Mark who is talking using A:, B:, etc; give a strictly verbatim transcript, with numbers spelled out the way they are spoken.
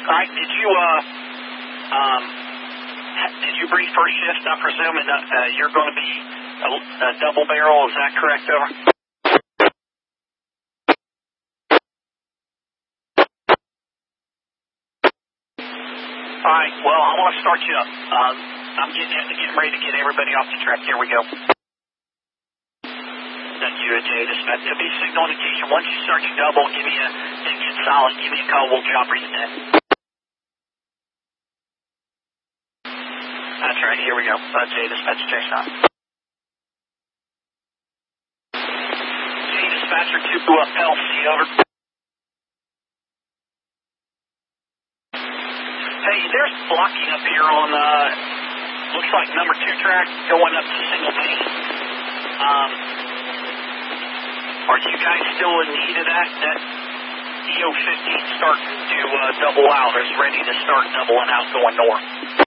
A: All right, did you, uh, um, did you brief first shift? I'm presuming that uh, you're going to be a, a double barrel. Is that correct, over? All right, well, I want to start you up. Um, I'm getting, getting ready to get everybody off the track. Here we go. Thank you, Jay. Dispatch to be signal indication. Once you start your double, give me a, and get solid, give me a call. We'll drop reason in. That's right. Here we go. Uh, Jay, dispatch, Jason. Jay, dispatcher, two up, L C, over. Hey, there's blocking up here on, uh, looks like number two track going up to single T. Um, are you guys still in need of that? That E O fifteen starting to uh, double out, is ready to start doubling out going north.